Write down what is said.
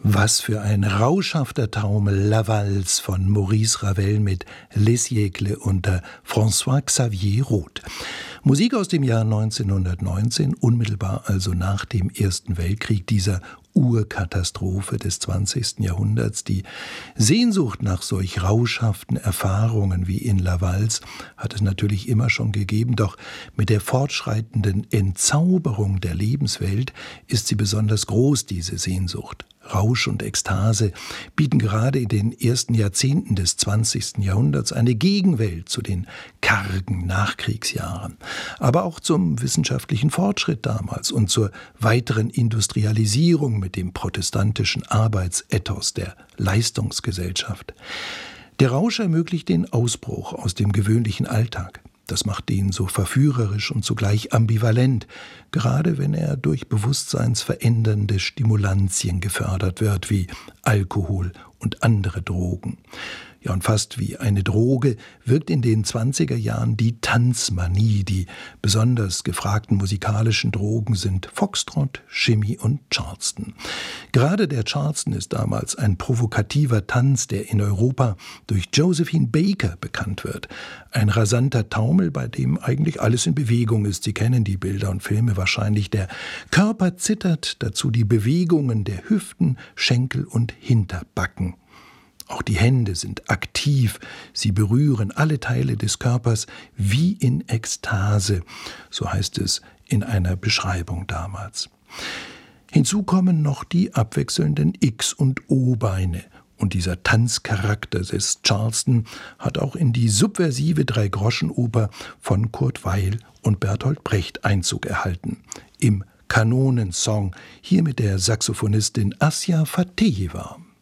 Was für ein rauschhafter Taumel, La Valse von Maurice Ravel mit Les Siècles unter François-Xavier Roth. Musik aus dem Jahr 1919, unmittelbar also nach dem Ersten Weltkrieg, dieser Urkatastrophe des 20. Jahrhunderts. Die Sehnsucht nach solch rauschhaften Erfahrungen wie in La Valse hat es natürlich immer schon gegeben, doch mit der fortschreitenden Entzauberung der Lebenswelt ist sie besonders groß, diese Sehnsucht. Rausch und Ekstase bieten gerade in den ersten Jahrzehnten des 20. Jahrhunderts eine Gegenwelt zu den kargen Nachkriegsjahren, aber auch zum wissenschaftlichen Fortschritt damals und zur weiteren Industrialisierung mit dem protestantischen Arbeitsethos der Leistungsgesellschaft. Der Rausch ermöglicht den Ausbruch aus dem gewöhnlichen Alltag. Das macht ihn so verführerisch und zugleich ambivalent, gerade wenn er durch bewusstseinsverändernde Stimulantien gefördert wird, wie Alkohol und andere Drogen. Ja, und fast wie eine Droge wirkt in den 20er Jahren die Tanzmanie. Die besonders gefragten musikalischen Drogen sind Foxtrot, Shimmy und Charleston. Gerade der Charleston ist damals ein provokativer Tanz, der in Europa durch Josephine Baker bekannt wird. Ein rasanter Taumel, bei dem eigentlich alles in Bewegung ist. Sie kennen die Bilder und Filme wahrscheinlich. Der Körper zittert, dazu die Bewegungen der Hüften, Schenkel und Hinterbacken. Auch die Hände sind aktiv, sie berühren alle Teile des Körpers wie in Ekstase, so heißt es in einer Beschreibung damals. Hinzu kommen noch die abwechselnden X- und O-Beine. Und dieser Tanzcharakter des Charleston hat auch in die subversive Dreigroschenoper von Kurt Weill und Bertolt Brecht Einzug erhalten. Im Kanonensong, hier mit der Saxophonistin Assia Fatejeva.